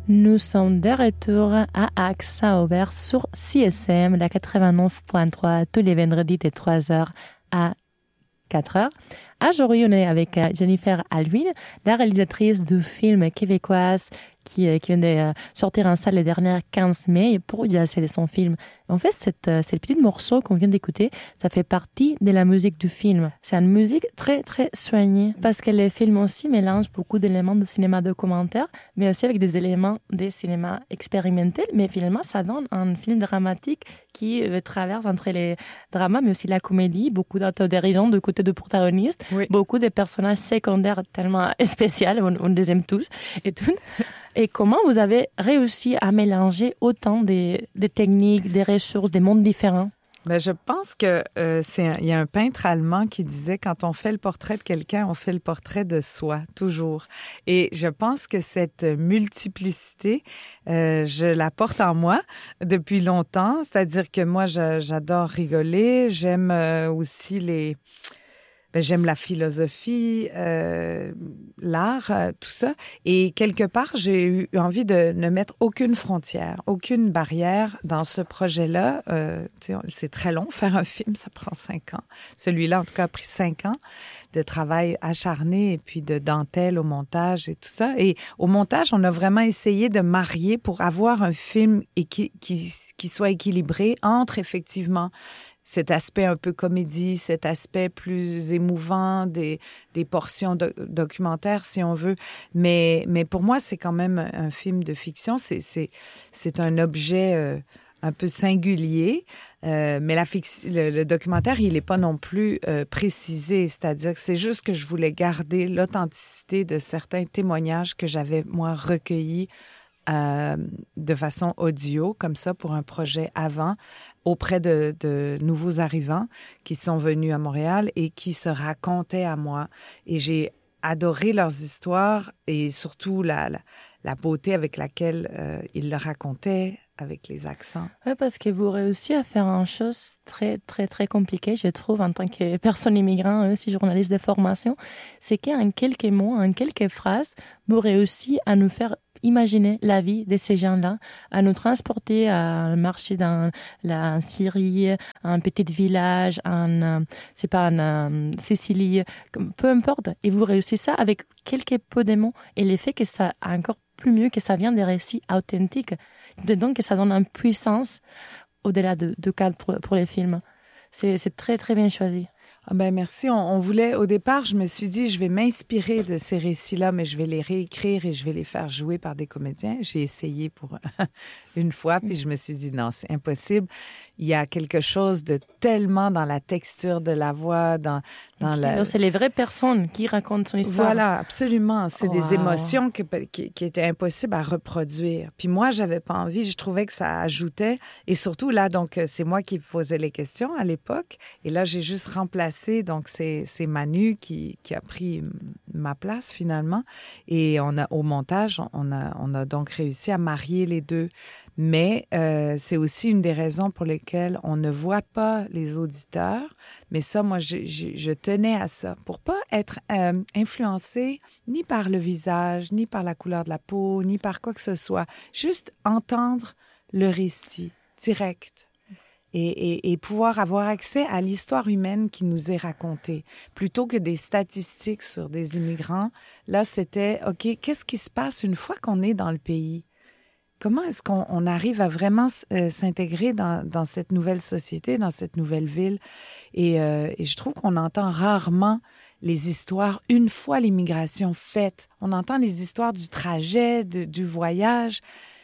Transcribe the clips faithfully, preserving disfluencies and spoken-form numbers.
Nous sommes de retour à Axe à Aubert sur C S M, la quatre-vingt-neuf point trois, tous les vendredis de trois heures à quatre heures. Aujourd'hui, on est avec Jennifer Alvin, la réalisatrice du film québécoise qui, qui vient de sortir en salle le dernier quinze mai. Et pour dire, c'est de son film. En fait, cette, cette petite morceau qu'on vient d'écouter, ça fait partie de la musique du film. C'est une musique très, très soignée parce que le film aussi mélange beaucoup d'éléments de cinéma documentaire, mais aussi avec des éléments de cinéma expérimental. Mais finalement, ça donne un film dramatique qui traverse entre les dramas, mais aussi la comédie, beaucoup d'autodérision du côté du protagoniste, oui. Beaucoup de personnages secondaires tellement spéciaux, on, on les aime tous et tout. Et comment vous avez réussi à mélanger autant des, des techniques, des ressources, des mondes différents? Ben, je pense que euh, c'est un, il y a un peintre allemand qui disait quand on fait le portrait de quelqu'un, on fait le portrait de soi, toujours. Et je pense que cette multiplicité, euh, je la porte en moi depuis longtemps. C'est-à-dire que moi, je, j'adore rigoler. J'aime euh, aussi les... Ben, j'aime la philosophie, euh, l'art, euh, tout ça. Et quelque part, j'ai eu envie de ne mettre aucune frontière, aucune barrière dans ce projet-là. Euh, tu sais, c'est très long, faire un film, ça prend cinq ans. Celui-là, en tout cas, a pris cinq ans de travail acharné et puis de dentelle au montage et tout ça. Et au montage, on a vraiment essayé de marier pour avoir un film qui, qui, qui soit équilibré entre, effectivement, cet aspect un peu comédie, cet aspect plus émouvant des, des portions do- documentaires, si on veut. Mais, mais pour moi, c'est quand même un film de fiction. C'est, c'est, c'est un objet euh, un peu singulier. Euh, mais la fiction, le, le documentaire, il n'est pas non plus euh, précisé. C'est-à-dire que c'est juste que je voulais garder l'authenticité de certains témoignages que j'avais, moi, recueillis Euh, de façon audio, comme ça, pour un projet avant, auprès de, de nouveaux arrivants qui sont venus à Montréal et qui se racontaient à moi. Et j'ai adoré leurs histoires et surtout la, la, la beauté avec laquelle euh, ils le racontaient, avec les accents. Oui, parce que vous réussissez à faire une chose très, très, très compliquée, je trouve, en tant que personne immigrante, aussi journaliste de formation, c'est qu'en quelques mots, en quelques phrases, vous réussissez à nous faire imaginer la vie de ces gens-là, à nous transporter à marcher dans la en Syrie, un petit village, en, euh, c'est pas en euh, Sicile, peu importe. Et vous réussissez ça avec quelques peu de mots. Et l'effet que ça a encore plus mieux, que ça vient des récits authentiques. Donc, que ça donne une puissance au-delà de, de cadre pour, pour les films. C'est, c'est très, très bien choisi. Ah ben merci. On, on voulait, au départ, je me suis dit, je vais m'inspirer de ces récits-là, mais je vais les réécrire et je vais les faire jouer par des comédiens. J'ai essayé pour une fois, puis je me suis dit, non, c'est impossible. Il y a quelque chose de tellement dans la texture de la voix, dans, dans okay. la... Alors, c'est les vraies personnes qui racontent son histoire. Voilà, absolument. C'est wow. des émotions que, qui, qui étaient impossibles à reproduire. Puis moi, j'avais pas envie. Je trouvais que ça ajoutait. Et surtout, là, donc, c'est moi qui posais les questions à l'époque. Et là, j'ai juste remplacé. Donc, c'est, c'est Manu qui, qui a pris ma place, finalement. Et on a, au montage, on a, on a donc réussi à marier les deux. Mais euh, c'est aussi une des raisons pour lesquelles on ne voit pas les auditeurs. Mais ça, moi, je, je, je tenais à ça pour pas être euh, influencé ni par le visage, ni par la couleur de la peau, ni par quoi que ce soit. Juste entendre le récit direct et, et, et pouvoir avoir accès à l'histoire humaine qui nous est racontée. Plutôt que des statistiques sur des immigrants, là, c'était, OK, qu'est-ce qui se passe une fois qu'on est dans le pays? Comment est-ce qu'on on arrive à vraiment euh, s'intégrer dans, dans cette nouvelle société, dans cette nouvelle ville? Et, euh, et je trouve qu'on entend rarement les histoires une fois l'immigration faite. On entend les histoires du trajet, de, du voyage,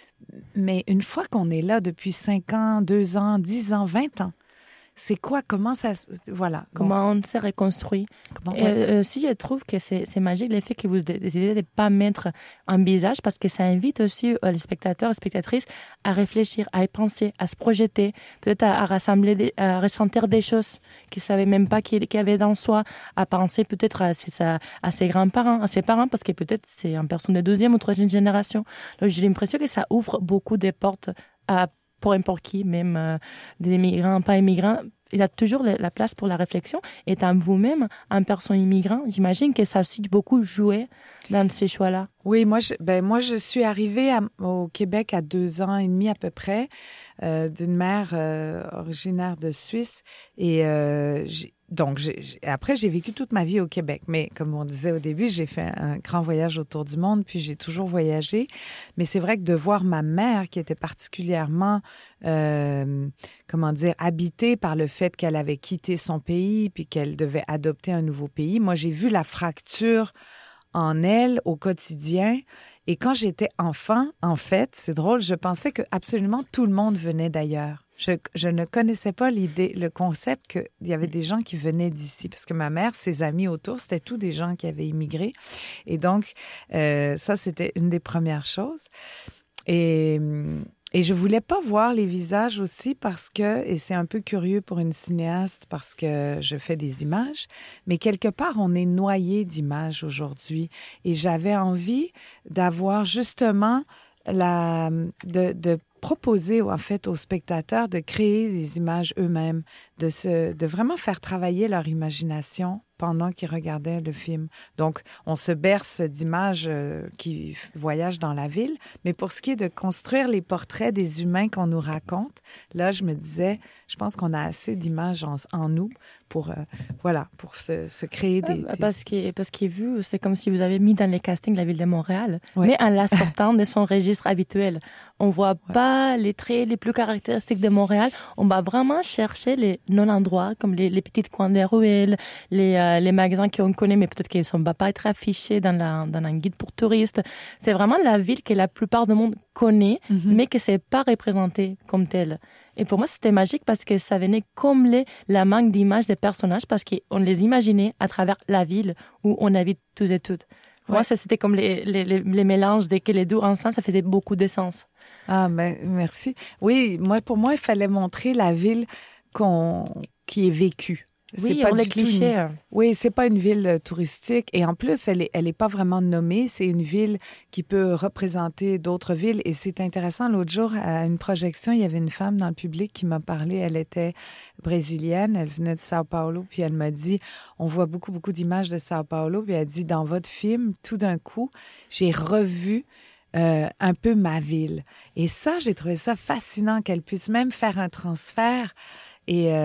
mais une fois qu'on est là depuis cinq ans, deux ans, dix ans, vingt ans, c'est quoi? Comment ça... Voilà. Comment bon. on s'est reconstruit. Comment, ouais. euh, si je trouve que c'est, c'est magique l'effet que vous décidez de ne pas mettre un visage parce que ça invite aussi les spectateurs et spectatrices à réfléchir, à y penser, à se projeter, peut-être à, à rassembler, des, à ressentir des choses qu'ils ne savaient même pas qu'il, qu'il y avait dans soi, à penser peut-être à ses, à ses grands-parents, à ses parents, parce que peut-être c'est une personne de deuxième ou troisième génération. Donc, j'ai l'impression que ça ouvre beaucoup de portes à pour n'importe qui, même euh, des immigrants, pas immigrants, il y a toujours la place pour la réflexion. Étant vous-même un personne immigrant, j'imagine que ça a aussi beaucoup joué dans ces choix-là. Oui, moi, je, ben moi, je suis arrivée à, au Québec à deux ans et demi à peu près, euh, d'une mère euh, originaire de Suisse. Et euh, j'ai, donc, j'ai, après, j'ai vécu toute ma vie au Québec. Mais comme on disait au début, j'ai fait un grand voyage autour du monde, puis j'ai toujours voyagé. Mais c'est vrai que de voir ma mère, qui était particulièrement, euh, comment dire, habitée par le fait qu'elle avait quitté son pays, puis qu'elle devait adopter un nouveau pays, moi, j'ai vu la fracture en elle au quotidien. Et quand j'étais enfant, en fait, c'est drôle, je pensais que absolument tout le monde venait d'ailleurs. Je, je ne connaissais pas l'idée, le concept qu'il y avait des gens qui venaient d'ici. Parce que ma mère, ses amis autour, c'était tous des gens qui avaient immigré. Et donc, euh, ça, c'était une des premières choses. Et... Et je voulais pas voir les visages aussi parce que, et c'est un peu curieux pour une cinéaste parce que je fais des images, mais quelque part, on est noyé d'images aujourd'hui. Et j'avais envie d'avoir justement la, de, de proposer, en fait, aux spectateurs de créer des images eux-mêmes, de se, de vraiment faire travailler leur imagination pendant qu'ils regardaient le film. Donc, on se berce d'images euh, qui voyagent dans la ville, mais pour ce qui est de construire les portraits des humains qu'on nous raconte, là, je me disais, je pense qu'on a assez d'images en, en nous pour, euh, voilà, pour se, se créer des... Ah, parce que parce qu'il est vu, c'est comme si vous avez mis dans les castings la ville de Montréal, oui. mais en la sortant de son registre habituel. On voit ouais. pas les traits les plus caractéristiques de Montréal. On va vraiment chercher les non-endroits, comme les, les petits coins des ruelles, les, euh, les magasins qu'on connaît, mais peut-être qu'ils ne vont pas être affichés dans, la, dans un guide pour touristes. C'est vraiment la ville que la plupart du monde connaît, mm-hmm. mais que c'est pas représentée comme telle. Et pour moi, c'était magique parce que ça venait combler la manque d'image des personnages parce qu'on les imaginait à travers la ville où on habite tous et toutes. Pour ouais. moi, ça, c'était comme les, les, les, les mélanges dès que les deux ensemble, ça faisait beaucoup de sens. Ah, ben, merci. Oui, moi, pour moi, il fallait montrer la ville qu'on, qui est vécue. Oui, c'est pas on du les clichés. Une... Oui, c'est pas une ville touristique. Et en plus, elle est, elle est pas vraiment nommée. C'est une ville qui peut représenter d'autres villes. Et c'est intéressant. L'autre jour, à une projection, il y avait une femme dans le public qui m'a parlé. Elle était brésilienne. Elle venait de Sao Paulo. Puis elle m'a dit, on voit beaucoup, beaucoup d'images de Sao Paulo. Puis elle dit, dans votre film, tout d'un coup, j'ai revu Euh, un peu ma ville. Et ça, j'ai trouvé ça fascinant qu'elle puisse même faire un transfert et euh,